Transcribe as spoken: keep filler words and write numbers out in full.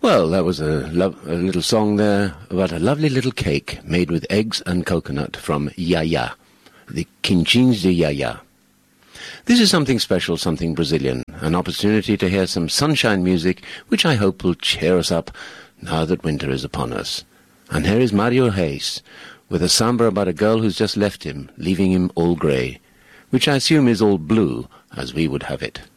Well, that was a, lo- a little song there about a lovely little cake made with eggs and coconut from Yaya, the Quinchins de Yaya. This is something special, something Brazilian, an opportunity to hear some sunshine music, which I hope will cheer us up now that winter is upon us. And here is Mario Reis with a samba about a girl who's just left him, leaving him all grey, which I assume is all blue, as we would have it.